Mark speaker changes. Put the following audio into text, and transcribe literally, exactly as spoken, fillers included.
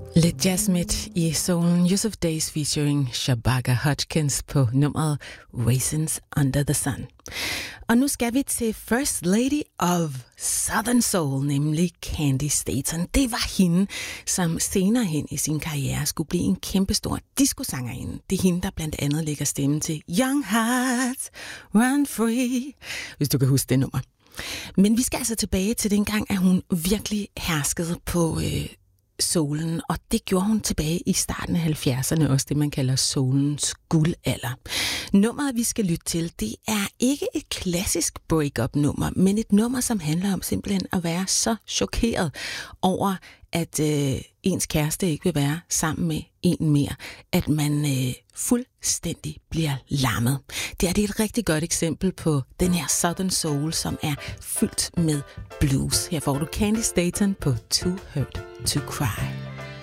Speaker 1: Lidt jazz midt i solen. Yusuf Days featuring Shabaka Hutchins på nummeret Raisins Under the Sun. Og nu skal vi til First Lady of Southern Soul, nemlig Candi Staton. Det var hende, som senere hen i sin karriere skulle blive en kæmpestor discosangerinde. Det er hende, der blandt andet lægger stemme til Young Hearts Run Free, hvis du kan huske det nummer. Men vi skal altså tilbage til den gang, at hun virkelig herskede på øh, soulen, og det gjorde hun tilbage i starten af halvfjerdserne, også det man kalder soulens guldalder. Nummeret, vi skal lytte til, det er ikke et klassisk break-up-nummer, men et nummer, som handler om simpelthen at være så chokeret over, at øh, ens kæreste ikke vil være sammen med en mere, at man øh, fuldstændig bliver lammet. Det er det et rigtig godt eksempel på den her Southern Soul, som er fyldt med blues. Her får du Candi Staton på Too Hurt to Cry.